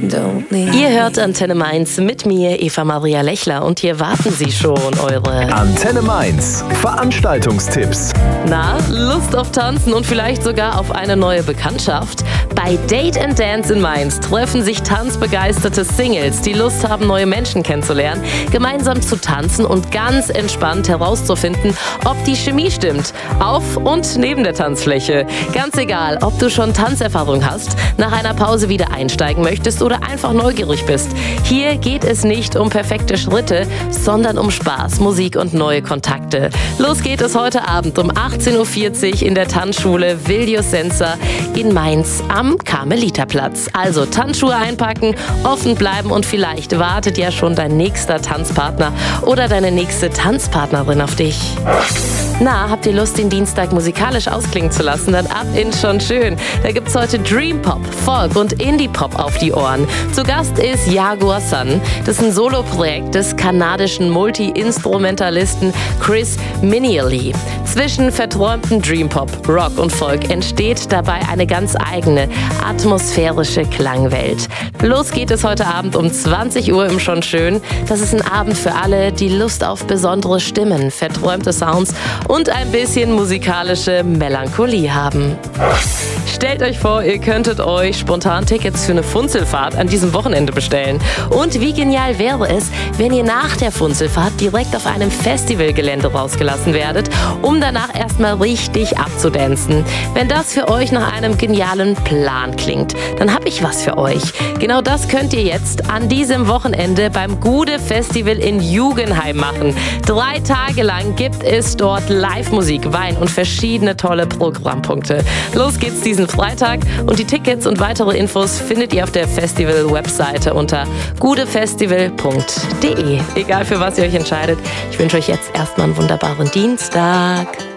Ihr hört Antenne Mainz mit mir, Eva Maria Lechler, und hier warten sie schon, eure Antenne Mainz Veranstaltungstipps. Na, Lust auf Tanzen und vielleicht sogar auf eine neue Bekanntschaft? Bei Date & Dance in Mainz treffen sich tanzbegeisterte Singles, die Lust haben, neue Menschen kennenzulernen, gemeinsam zu tanzen und ganz entspannt herauszufinden, ob die Chemie stimmt. Auf und neben der Tanzfläche. Ganz egal, ob du schon Tanzerfahrung hast, nach einer Pause wieder einsteigen möchtest oder einfach neugierig bist. Hier geht es nicht um perfekte Schritte, sondern um Spaß, Musik und neue Kontakte. Los geht es heute Abend um 18.40 Uhr in der Tanzschule Viljosensa in Mainz am Karmeliterplatz. Also Tanzschuhe einpacken, offen bleiben und vielleicht wartet ja schon dein nächster Tanzpartner oder deine nächste Tanzpartnerin auf dich. Na, habt ihr Lust, den Dienstag musikalisch ausklingen zu lassen? Dann ab in schon schön. Da gibt's heute Dream Pop, Folk und Indie Pop auf die Ohren. Zu Gast ist Jaguar Sun. Das ist ein Soloprojekt des kanadischen Multi-Instrumentalisten Chris Minially. Zwischen verträumtem Dream Pop, Rock und Folk entsteht dabei eine ganz eigene, atmosphärische Klangwelt. Los geht es heute Abend um 20 Uhr im Schon Schön. Das ist ein Abend für alle, die Lust auf besondere Stimmen, verträumte Sounds und ein bisschen musikalische Melancholie haben. Stellt euch vor, ihr könntet euch spontan Tickets für eine Funzelfahrt an diesem Wochenende bestellen. Und wie genial wäre es, wenn ihr nach der Funzelfahrt direkt auf einem Festivalgelände rausgelassen werdet, um danach erstmal richtig abzudancen. Wenn das für euch nach einem genialen Plan klingt, dann habe ich was für euch. Genau das könnt ihr jetzt an diesem Wochenende beim Gude Festival in Jugenheim machen. 3 Tage lang gibt es dort Live-Musik, Wein und verschiedene tolle Programmpunkte. Los geht's diesen Freitag und die Tickets und weitere Infos findet ihr auf der Festival-Webseite unter gudefestival.de. Egal für was ihr euch entscheidet, ich wünsche euch jetzt erstmal einen wunderbaren Dienstag.